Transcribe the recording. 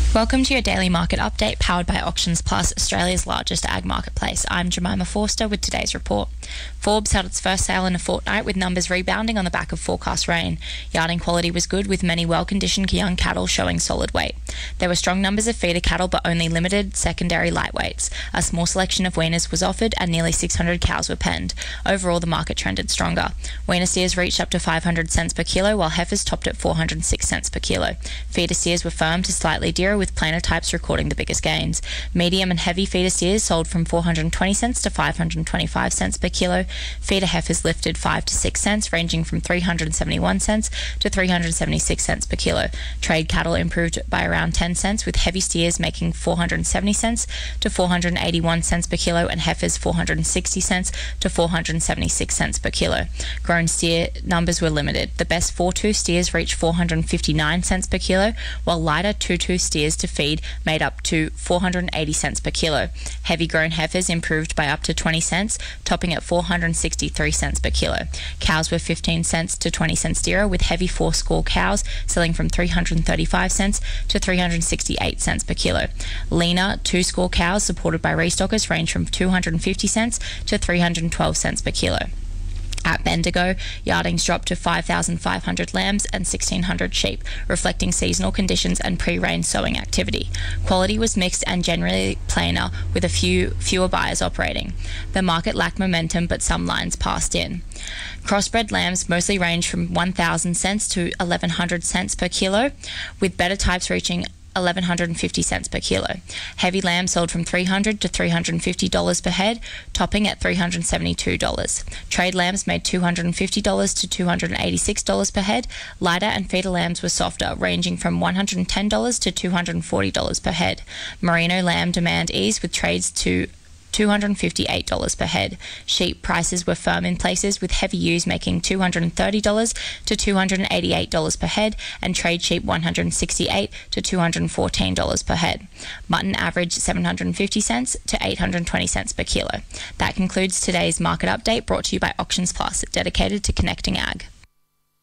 Welcome to your daily market update powered by Auctions Plus, Australia's largest ag marketplace. I'm Jemima Forster with today's report. Forbes held its first sale in a fortnight with numbers rebounding on the back of forecast rain. Yarding quality was good with many well-conditioned young cattle showing solid weight. There were strong numbers of feeder cattle but only limited secondary lightweights. A small selection of weaners was offered and nearly 600 cows were penned. Overall, the market trended stronger. Weaner steers reached up to 500 cents per kilo while heifers topped at 406 cents per kilo. Feeder steers were firm to slightly dearer with plainer types recording the biggest gains. Medium and heavy feeder steers sold from 420 cents to 525 cents per kilo. Feeder heifers lifted 5 to 6 cents, ranging from 371 cents to 376 cents per kilo. Trade cattle improved by around 10 cents, with heavy steers making 470 cents to 481 cents per kilo and heifers 460 cents to 476 cents per kilo. Grown steer numbers were limited. The best 4-2 steers reached 459 cents per kilo, while lighter 2-2 steers to feed made up to 480 cents per kilo. Heavy grown heifers improved by up to 20 cents, topping at 463 cents per kilo. Cows were 15 cents to 20 cents dearer, with heavy 4-score cows selling from 335 cents to 368 cents per kilo. Leaner 2-score cows supported by restockers range from 250 cents to 312 cents per kilo. At Bendigo, yardings dropped to 5,500 lambs and 1,600 sheep, reflecting seasonal conditions and pre-rain sowing activity. Quality was mixed and generally plainer, with fewer buyers operating. The market lacked momentum, but some lines passed in. Crossbred lambs mostly ranged from 1,000 cents to 1,100 cents per kilo, with better types reaching 1,150 cents per kilo. Heavy lamb sold from $300 to $350 per head, topping at $372. Trade lambs made $250 to $286 per head. Lighter and feeder lambs were softer, ranging from $110 to $240 per head. Merino lamb demand eased with trades to $258 per head. Sheep prices were firm in places, with heavy ewes making $230 to $288 per head and trade sheep $168 to $214 per head. Mutton averaged 750 cents to 820 cents per kilo. That concludes today's market update, brought to you by Auctions Plus, dedicated to connecting ag.